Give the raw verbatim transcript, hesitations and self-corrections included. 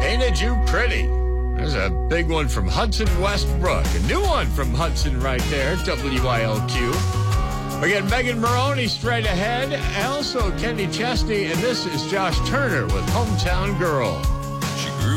Painted You Pretty. There's a big one from Hudson Westbrook. A new one from Hudson right there, W I L Q. We got Megan Maroney straight ahead. Also, Kenny Chesney, and this is Josh Turner with Hometown Girl.